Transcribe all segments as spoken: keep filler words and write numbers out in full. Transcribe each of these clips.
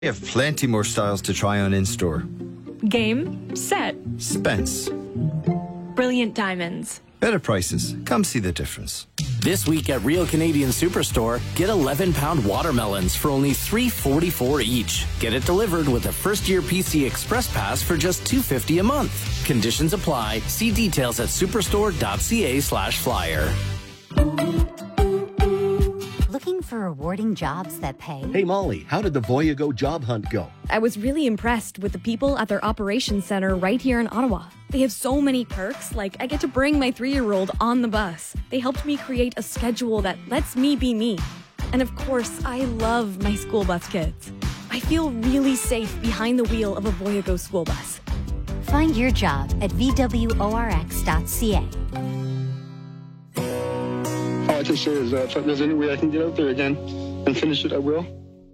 We have plenty more styles to try on in-store. Game, set. Spence. Brilliant diamonds. Better prices. Come see the difference. This week at Real Canadian Superstore, get eleven pound watermelons for only three forty-four each. Get it delivered with a first-year P C Express Pass for just two fifty a month. Conditions apply. See details at superstore.ca slash flyer. Looking for rewarding jobs that pay? Hey, Molly, how did the Voyago job hunt go? I was really impressed with the people at their operations center right here in Ottawa. They have so many perks, like I get to bring my three-year-old on the bus. They helped me create a schedule that lets me be me. And of course, I love my school bus kids. I feel really safe behind the wheel of a Voyago school bus. Find your job at v w o r x dot c a. All I can say is that if there's any way I can get out there again and finish it, I will.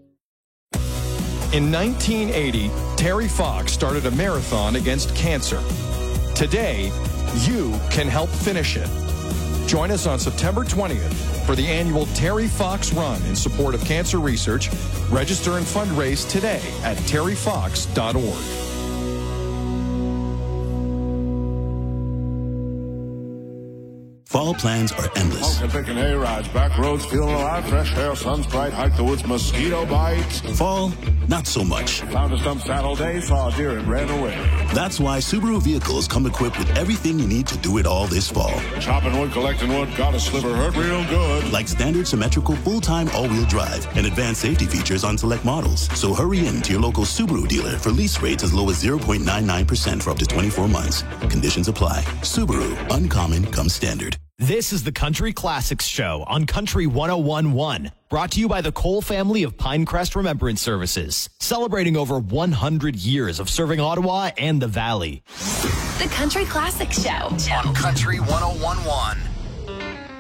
In nineteen eighty, Terry Fox started a marathon against cancer. Today, you can help finish it. Join us on September twentieth for the annual Terry Fox Run in support of cancer research. Register and fundraise today at terry fox dot org. Fall plans are endless. Picking hay rides, back roads, feeling alive, fresh air, sun's bright, hike the woods, mosquito bites. Fall, not so much. Found a stump Saturday, saw a deer and ran away. That's why Subaru vehicles come equipped with everything you need to do it all this fall. Chopping wood, collecting wood, got a sliver, hurt real good. Like standard symmetrical full-time all-wheel drive and advanced safety features on select models. So hurry in to your local Subaru dealer for lease rates as low as zero point nine nine percent for up to twenty-four months. Conditions apply. Subaru, uncommon comes standard. This is the Country Classics Show on Country one oh one point one. Brought to you by the Cole family of Pinecrest Remembrance Services. Celebrating over one hundred years of serving Ottawa and the Valley. The Country Classics Show. On Country one oh one point one.